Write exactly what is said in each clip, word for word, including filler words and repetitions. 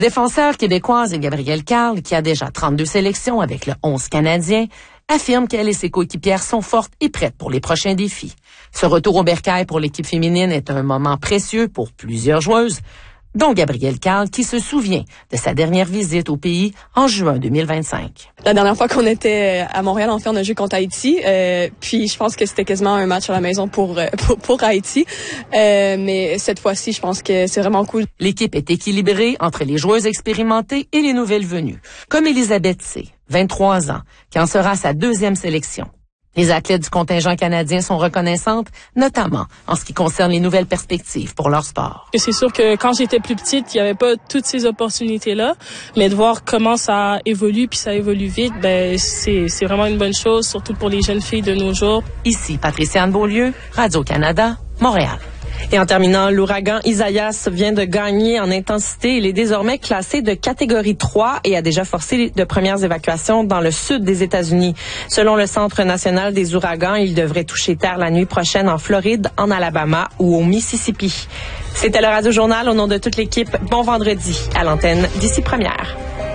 Défenseur québécoise Gabrielle Carle, qui a déjà trente-deux sélections avec le onze canadien, affirme qu'elle et ses coéquipières sont fortes et prêtes pour les prochains défis. Ce retour au bercail pour l'équipe féminine est un moment précieux pour plusieurs joueuses, dont Gabrielle Carle, qui se souvient de sa dernière visite au pays en juin deux mille vingt-cinq. La dernière fois qu'on était à Montréal, en fait, on a joué contre Haïti. Euh, puis je pense que c'était quasiment un match à la maison pour pour, pour Haïti. Euh, mais cette fois-ci, je pense que c'est vraiment cool. L'équipe est équilibrée entre les joueuses expérimentées et les nouvelles venues, comme Elisabeth C., vingt-trois ans, qui en sera sa deuxième sélection. Les athlètes du contingent canadien sont reconnaissantes, notamment en ce qui concerne les nouvelles perspectives pour leur sport. C'est sûr que quand j'étais plus petite, il n'y avait pas toutes ces opportunités-là, mais de voir comment ça évolue puis ça évolue vite, ben c'est c'est vraiment une bonne chose, surtout pour les jeunes filles de nos jours. Ici Patricia-Anne Beaulieu, Radio-Canada, Montréal. Et en terminant, l'ouragan Isaias vient de gagner en intensité. Il est désormais classé de catégorie trois et a déjà forcé de premières évacuations dans le sud des États-Unis. Selon le Centre national des ouragans, il devrait toucher terre la nuit prochaine en Floride, en Alabama ou au Mississippi. C'était le Radio-Journal. Au nom de toute l'équipe, bon vendredi à l'antenne d'Ici Première.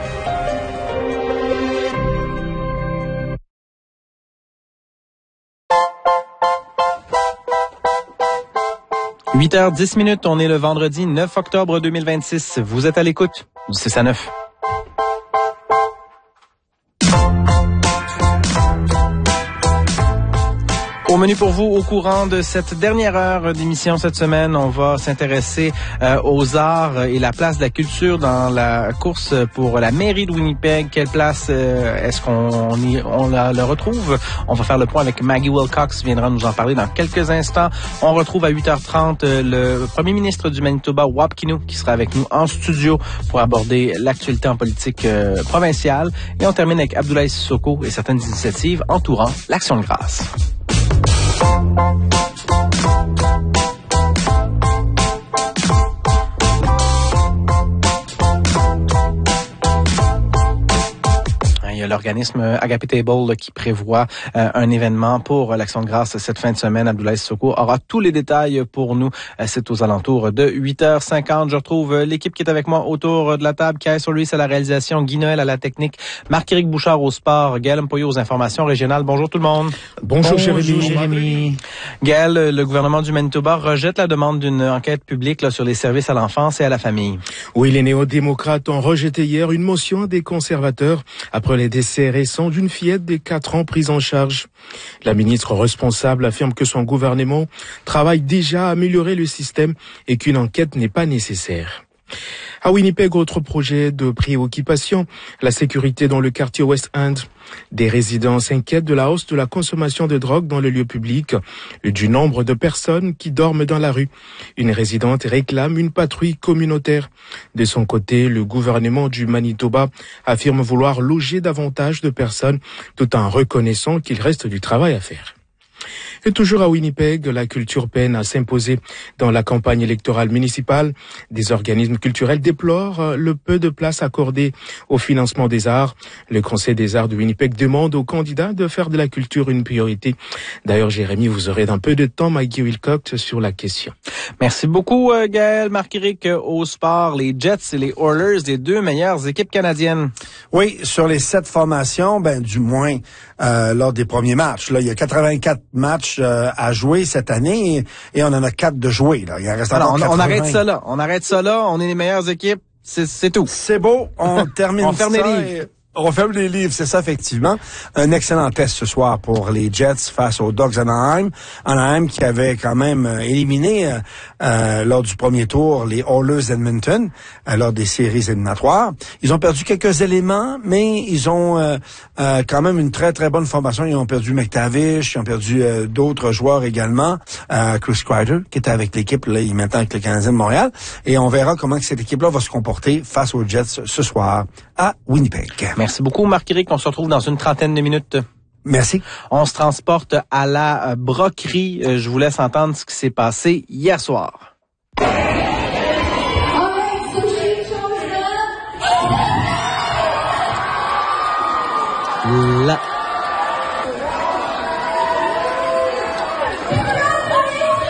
huit heures dix minutes, on est le vendredi neuf octobre deux mille vingt-six. Vous êtes à l'écoute du six à neuf. Au menu pour vous, au courant de cette dernière heure d'émission cette semaine, on va s'intéresser euh, aux arts et la place de la culture dans la course pour la mairie de Winnipeg. Quelle place euh, est-ce qu'on y, on la, le retrouve? On va faire le point avec Maggie Wilcox, qui viendra nous en parler dans quelques instants. On retrouve à huit heures trente euh, le premier ministre du Manitoba, Wap Kinew, qui sera avec nous en studio pour aborder l'actualité en politique euh, provinciale. Et on termine avec Abdoulaye Sissoko et certaines initiatives entourant l'Action de grâce. Il y a l'organisme Agape Table là, qui prévoit euh, un événement pour euh, l'Action de grâce cette fin de semaine. Abdoulaye Sissoko aura tous les détails pour nous. Euh, c'est aux alentours de huit heures cinquante. Je retrouve euh, l'équipe qui est avec moi autour de la table. Kay Solis à la réalisation, Guy Noël à la technique, Marc-Éric Bouchard au sport, Gaël Mpoyo aux informations régionales. Bonjour tout le monde. Bonjour, Bonjour Jérémy. Jérémy. Gaël, le gouvernement du Manitoba rejette la demande d'une enquête publique là, sur les services à l'enfance et à la famille. Oui, les néo-démocrates ont rejeté hier une motion des conservateurs après les décès récents d'une fillette de quatre ans prise en charge. La ministre responsable affirme que son gouvernement travaille déjà à améliorer le système et qu'une enquête n'est pas nécessaire. À Winnipeg, autre projet de préoccupation, la sécurité dans le quartier West End. Des résidents s'inquiètent de la hausse de la consommation de drogue dans les lieux publics et du nombre de personnes qui dorment dans la rue. Une résidente réclame une patrouille communautaire. De son côté, le gouvernement du Manitoba affirme vouloir loger davantage de personnes tout en reconnaissant qu'il reste du travail à faire. Et toujours à Winnipeg, la culture peine à s'imposer dans la campagne électorale municipale. Des organismes culturels déplorent le peu de place accordée au financement des arts. Le Conseil des arts de Winnipeg demande aux candidats de faire de la culture une priorité. D'ailleurs, Jérémy, vous aurez dans peu de temps Maggie Wilcox sur la question. Merci beaucoup, Gaël. Marc-Éric, au sport, les Jets et les Oilers, les deux meilleures équipes canadiennes. Oui, sur les sept formations, ben du moins euh, lors des premiers matchs. Là, il y a quatre-vingt-quatre matchs euh, à jouer cette année et, et on en a quatre de jouer. Là. Il en reste Alors, encore on, on quatre-vingts. arrête ça là. On arrête ça là. On est les meilleures équipes. C'est, c'est tout. C'est beau. On termine on ferme ça. les livres. On ferme les livres, c'est ça, effectivement. Un excellent test ce soir pour les Jets face aux Ducks d'Anaheim. Anaheim qui avait quand même euh, éliminé euh, euh, lors du premier tour les Oilers d'Edmonton euh, lors des séries éliminatoires. Ils ont perdu quelques éléments, mais ils ont euh, euh, quand même une très, très bonne formation. Ils ont perdu McTavish, ils ont perdu euh, d'autres joueurs également. Euh, Chris Kreider, qui était avec l'équipe, là, il est maintenant avec le Canadien de Montréal. Et on verra comment que cette équipe-là va se comporter face aux Jets ce soir à Winnipeg. Merci beaucoup, Marc-Éric. On se retrouve dans une trentaine de minutes. Merci. On se transporte à la euh, broquerie. Euh, je vous laisse entendre ce qui s'est passé hier soir. La